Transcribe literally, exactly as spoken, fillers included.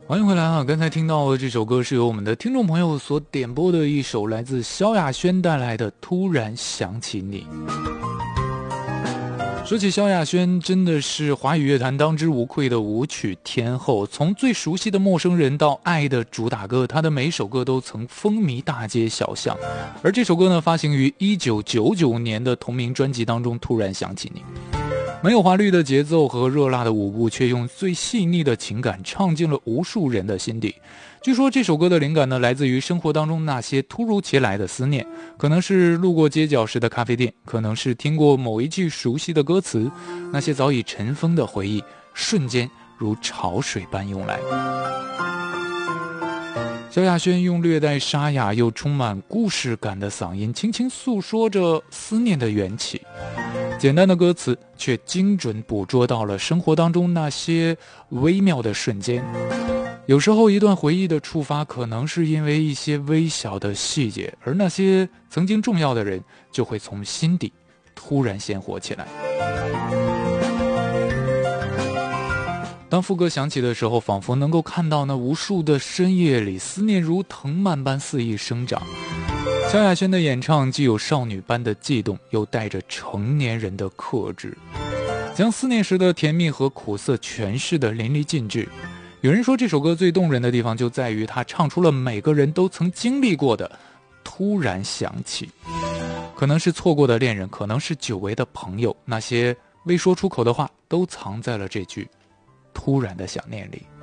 欢迎回来啊！刚才听到的这首歌是由我们的听众朋友所点播的一首来自萧亚轩带来的《突然想起你》。说起萧亚轩，真的是华语乐坛当之无愧的舞曲天后。从最熟悉的《陌生人》到《爱的主打歌》，她的每一首歌都曾风靡大街小巷。而这首歌呢，发行于一九九九年的同名专辑当中，《突然想起你》。没有华丽的节奏和热辣的舞步，却用最细腻的情感唱进了无数人的心底。据说这首歌的灵感呢，来自于生活当中那些突如其来的思念，可能是路过街角时的咖啡店，可能是听过某一句熟悉的歌词，那些早已尘封的回忆，瞬间如潮水般涌来。萧亚轩用略带沙哑又充满故事感的嗓音，轻轻诉说着思念的缘起。简单的歌词却精准捕捉到了生活当中那些微妙的瞬间。有时候一段回忆的触发可能是因为一些微小的细节，而那些曾经重要的人就会从心底突然鲜活起来。当副歌响起的时候，仿佛能够看到那无数的深夜里，思念如藤蔓般肆意生长。萧亚轩的演唱既有少女般的悸动，又带着成年人的克制，将思念时的甜蜜和苦涩诠释得淋漓尽致。有人说这首歌最动人的地方就在于他唱出了每个人都曾经历过的突然想起，可能是错过的恋人，可能是久违的朋友，那些未说出口的话都藏在了这句突然的想念里。